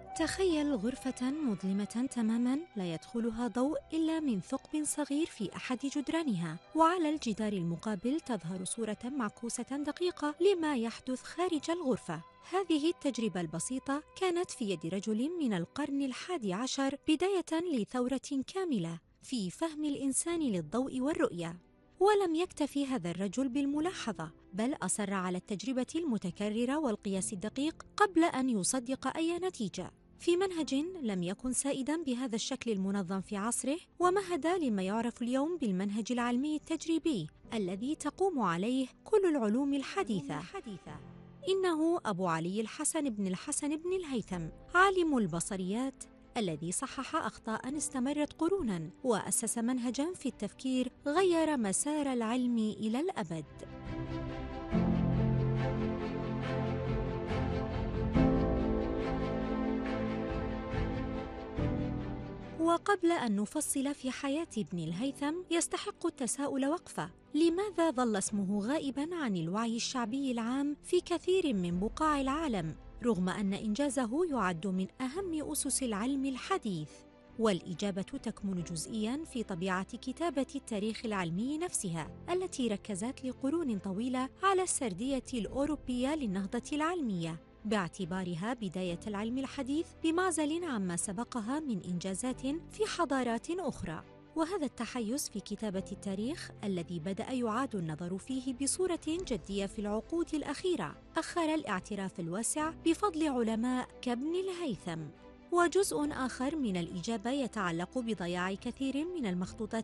تخيل غرفة مظلمة تماماً لا يدخلها ضوء إلا من ثقب صغير في أحد جدرانها، وعلى الجدار المقابل تظهر صورة معكوسة دقيقة لما يحدث خارج الغرفة. هذه التجربة البسيطة كانت في يد رجل من القرن 11 بداية لثورة كاملة في فهم الإنسان للضوء والرؤية. ولم يكتفي هذا الرجل بالملاحظة، بل أصر على التجربة المتكررة والقياس الدقيق قبل أن يصدق أي نتيجة، في منهج لم يكن سائداً بهذا الشكل المنظم في عصره، ومهد لما يعرف اليوم بالمنهج العلمي التجريبي الذي تقوم عليه كل العلوم الحديثة. إنه أبو علي الحسن بن الحسن بن الهيثم، عالم البصريات الذي صحح أخطاء استمرت قرونا، وأسس منهجا في التفكير غير مسار العلم إلى الأبد. وقبل أن نفصل في حياة ابن الهيثم، يستحق التساؤل وقفة: لماذا ظل اسمه غائباً عن الوعي الشعبي العام في كثير من بقاع العالم، رغم أن إنجازه يعد من أهم أسس العلم الحديث؟ والإجابة تكمن جزئياً في طبيعة كتابة التاريخ العلمي نفسها، التي ركزت لقرون طويلة على السردية الأوروبية للنهضة العلمية، باعتبارها بداية العلم الحديث بمعزل عما سبقها من إنجازات في حضارات أخرى. وهذا التحيز في كتابة التاريخ الذي بدأ يعاد النظر فيه بصورة جدية في العقود الأخيرة أخر الاعتراف الواسع بفضل علماء كابن الهيثم. وجزء آخر من الإجابة يتعلق بضياع كثير من المخطوطات